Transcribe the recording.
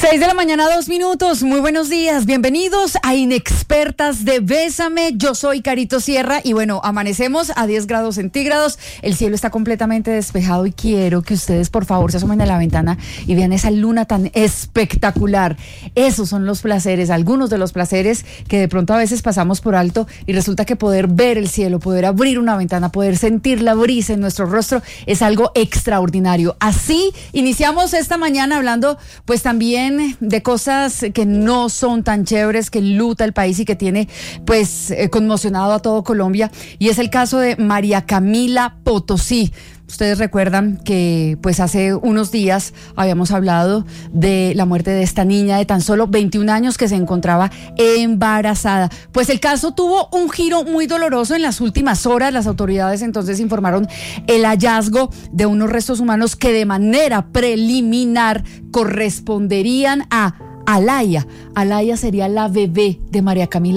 6 de la mañana, 2 minutos. Muy buenos días. Bienvenidos a Inexpertas de Bésame. Yo soy Carito Sierra y bueno, amanecemos a 10 grados centígrados. El cielo está completamente despejado y quiero que ustedes por favor se asomen a la ventana y vean esa luna tan espectacular. Esos son los placeres, algunos de los placeres que de pronto a veces pasamos por alto y resulta que poder ver el cielo, poder abrir una ventana, poder sentir la brisa en nuestro rostro es algo extraordinario. Así iniciamos esta mañana hablando pues también de cosas que no son tan chéveres, que luta el país y que tiene pues conmocionado a todo Colombia, y es el caso de María Camila Potosí. Ustedes recuerdan que pues hace unos días habíamos hablado de la muerte de esta niña de tan solo 21 años que se encontraba embarazada. Pues el caso tuvo un giro muy doloroso en las últimas horas. Las autoridades entonces informaron el hallazgo de unos restos humanos que de manera preliminar corresponderían a Alaya. Alaya sería la bebé de María Camila